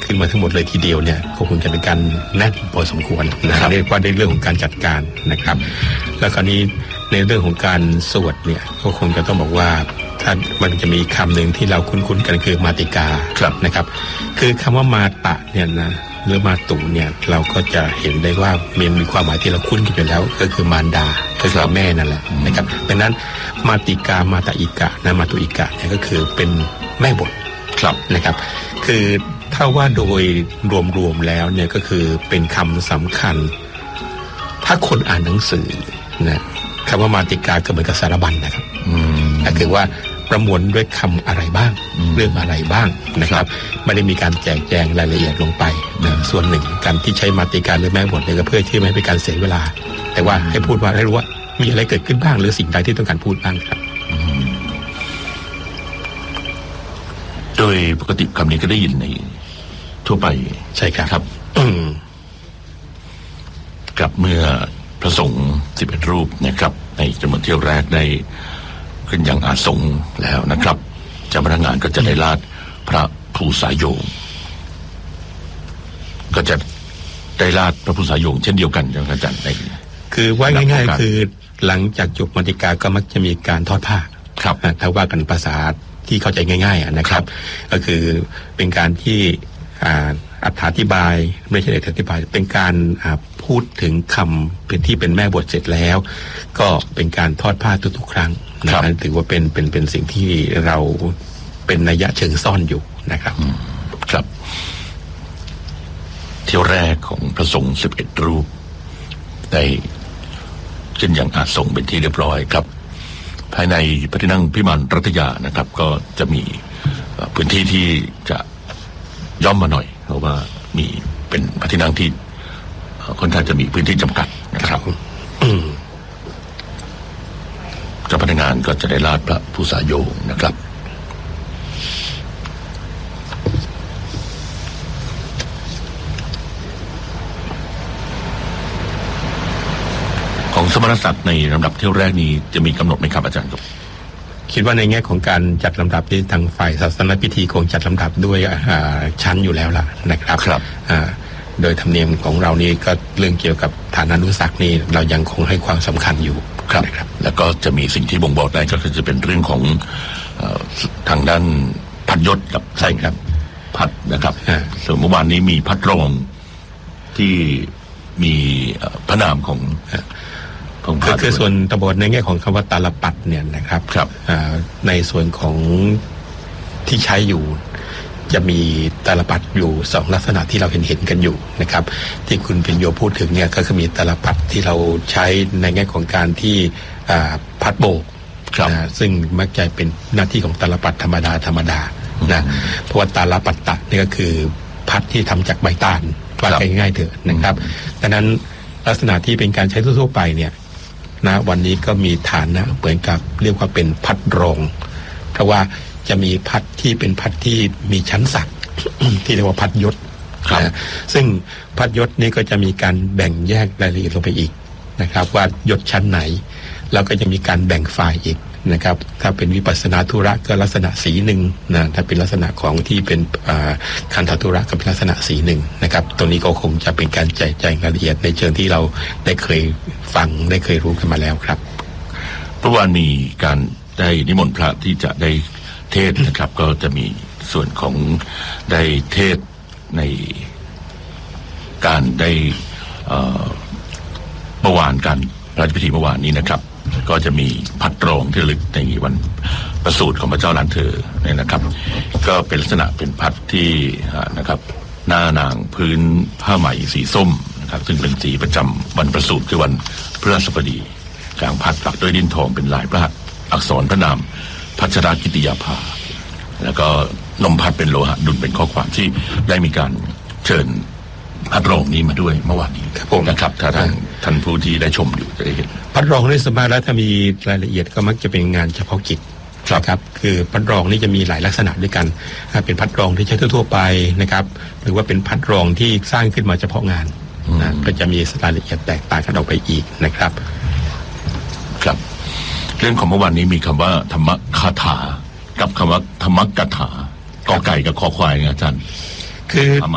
ขึ้นมาทั้งหมดเลยทีเดียวเนี่ยก็คงจะเป็นการแน่นพอสมควรนะครับเรียกว่าในเรื่องของการจัดการนะครับแล้วคราวนี้ในเรื่องของการสวดเนี่ยก็คงจะต้องบอกว่าถ้ามันจะมีคำหนึ่งที่เราคุ้นๆกันคือมาติกานะครับคือคำว่ามาตะเนี่ยนะหรือมาตุเนี่ยเราก็จะเห็นได้ว่ามีความหมายที่เราคุ้นกันอยู่แล้วก็คือมารดาก็คือแม่นั่นแหละนะครับดังนั้นมาติกามาตะอิกะนะมาตุอิกะเนี่ยก็คือเป็นแม่บทนะครับคือถ้าว่าโดยรวมๆแล้วเนี่ยก็คือเป็นคำสำคัญถ้าคนอ่านหนังสือนะคำว่ามาติกาก็เหมือนกับสารบัญนะครับก็คือว่าประมวลด้วยคำอะไรบ้างเรื่องอะไรบ้างนะครับไม่ได้มีการแจกแจงรายละเอียดลงไปนะส่วนหนึ่งการที่ใช้มาติกาหรือแม่บทเนี่ยก็เพื่อที่ไม่ให้เป็นการเสียเวลาแต่ว่าให้พูดว่าให้รู้ว่ามีอะไรเกิดขึ้นบ้างหรือสิ่งใดที่ต้องการพูดบ้างครับโดยปกติคำนี้ก็ได้ยินในทั่วไปใช่ครับกับเมื่อพระสงฆ์11 รูปนะครับในจำนวนเที่ยวแรกได้ขึ้นยังอาสงฆ์แล้วนะครับเจ้าพนักงานก็จะได้ลาดพระภูษาโยงก็จะได้ลาดพระภูษาโยงเช่นเดียวกันอย่างอาจารย์ในคือว่าง่ายๆคือหลังจากจบมาติกาก็มักจะมีการทอดผ้าครับถ้าว่ากันภาษาที่เข้าใจง่ายๆนะครับก็คือเป็นการที่อธิบายไม่ใช่อธิบายเป็นการพูดถึงคำเป็นที่เป็นแม่บทเสร็จแล้วก็เป็นการทอดผ้าทุกๆครั้งนะครับถือว่าเป็นสิ่งที่เราเป็นนัยเชิงซ่อนอยู่นะครับครับเที่ยวแรกของพระสงฆ์11 รูปได้ขึ้นอย่างอาสงฆ์เป็นที่เรียบร้อยครับภายในพระที่นั่งพิมานรัตยานะครับก็จะมีพื้นที่ที่จะย่อมมาหน่อยเพราะว่ามีเป็นพระที่นั่งที่ค่อนข้างจะมีพื้นที่จำกัดนะครับเจ้าพนักงานก็จะได้ลาดพระภูษาโยงนะครับของสมณศักดิ์ในลำดับเที่ยวแรกนี้จะมีกำหนดไหมครับอาจารย์ครับคิดว่าในแง่ของการจัดลำดับที่ทางฝ่ายศาสนพิธีคงจัดลำดับด้วยชั้นอยู่แล้วล่ะนะครับโดยธรรมเนียมของเรานี่ก็เรื่องเกี่ยวกับฐานานุศักดิ์นี่เรายังคงให้ความสำคัญอยู่ครับแล้วก็จะมีสิ่งที่บ่งบอกได้ก็คือจะเป็นเรื่องของทางด้านพัดยศกับใช่ครับพัดนะครับส่วนเมื่อวานนี้มีพัดรองที่มีพระนามของคือส่วนตบในแง่ของคำว่าตาลปัดเนี่ยนะครับในส่วนของที่ใช้อยู่จะมีตาลปัดอยู่2ลักษณะที่เราเห็นกันอยู่นะครับที่คุณพิญโยพูดถึงเนี่ยก็คือมีตาลปัดที่เราใช้ในแง่ของการที่พัดโบกซึ่งมักจะเป็นหน้าที่ของตาลปัดธรรมดานะเพราะว่าตาลปัดตะนี่ก็คือพัดที่ทำจากใบตาลว่าง่ายๆเถอะนะครับดังนั้นลักษณะที่เป็นการใช้ทั่วไปเนี่ยนะวันนี้ก็มีฐานนะเหมือนกับเรียกว่าเป็นพัดรองเพราะว่าจะมีพัดที่เป็นพัดที่มีชั้นศักดิ์ ที่เรียกว่าพัดยศนะซึ่งพัดยศนี้ก็จะมีการแบ่งแยกรายละเอียดลงไปอีกนะครับว่ายศชั้นไหนแล้วก็จะมีการแบ่งฝ่ายอีกนะครับถ้าเป็นวิปัสสนาธุระก็ลักษณะสีหนึ่งนะถ้าเป็นลักษณะของที่เป็นคันธธุระก็เป็นลักษณะสีหนึ่งนะครับตรงนี้ก็คงจะเป็นการแจกแจงรายละเอียดในเชิงที่เราได้เคยฟังได้เคยรู้กันมาแล้วครับเมื่อวานมีการได้นิมนต์พระที่จะได้เทศนะครับก็จะมีส่วนของได้เทศในการได้เมื่อวานการพระราชพิธีเมื่อวานนี้นะครับก็จะมีพัดรองที่ระลึกในวันประสูติของพระเจ้าล้านเธอเนี่ยนะครับก็เป็นลักษณะเป็นพัดที่นะครับหน้านางพื้นผ้าไหมสีส้มนะครับซึ่งเป็นสีประจำวันประสูติคือวันพฤหัสบดีกลางพัดปักด้วยดินทองเป็นลายพระหัตถ์อักษรพระนามพัชรากิติยาภาแล้วก็นมพัดเป็นโลหะดุลเป็นข้อความที่ได้มีการเชิญพัดรองนี้มาด้วยเมื่อวานนี้นะครับถ้าท่านผู้ที่ได้ชมอยู่จะได้เห็นพัดรองในสมัยแล้วถ้ามีรายละเอียดก็มักจะเป็นงานเฉพาะกิจครับคือพัดรองนี่จะมีหลายลักษณะด้วยกันเป็นพัดรองที่ใช้ทั่วไปนะครับหรือว่าเป็นพัดรองที่สร้างขึ้นมาเฉพาะงานนะก็จะมีรายละเอียดแตกต่างกันออกไปอีกนะครับครับเรื่องของเมื่อวานนี้มีคำว่าธรรมคาถากับคำว่าธรรมกถากอไก่กับคอควายอาจารย์คือ